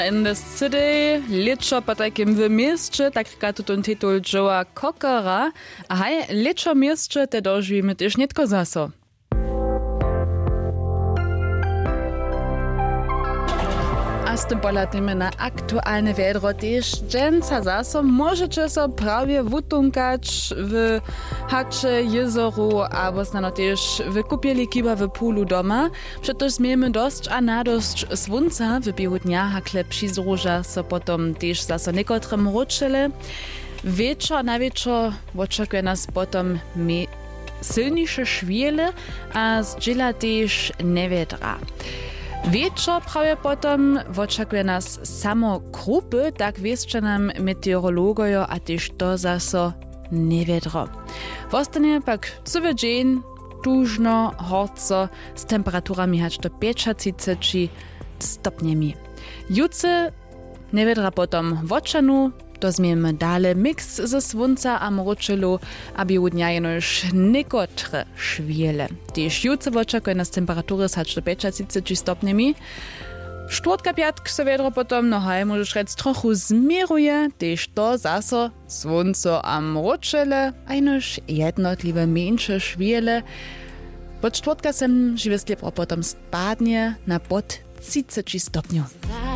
In the city, leczo po takim w mieście, tak jak tutun tytuł Joea Cockera. A hej, leczo mieście te dożijemy też nietko zaso. A z tym polatimy na aktualne wiedro też dżęca zaso możecie so prawie wutunkać w hacze jezoru, albo znano też w kupieli kiba w pulu doma. Przecież zmiemy dość a nadość słońca w biegu dnia hakle przizróża so potom też zaso niekotrym ruczele. Na wieczór oczekuje nas potom silniejsze szwiele, a zdziela też niewiedra. Wieczor prawie potom oczekuje nas samo krupy, tak wieszcze nam meteorologojo, a też to zaso niewiedro. Wostanie pak cały dzień tużno, horco, z temperaturami aż do 35 stopniami. Jutce niewiedra potom woczanu, to zmiemy dale mix ze słońca a mroczelu, aby udnia jenoż niekotre szwiele. Też jutce oczekuje nas temperatury aż do 35 stopniami. Czwartka, piatk se wiedro potom, no haj, możesz rec trochu zmieruje, też to zaso słońce a mroczele, a jenoż jednotliwe mniejsze szwiele. Pod czwartka sem żywe sklepro potom spadnie na pod 30 stopniów.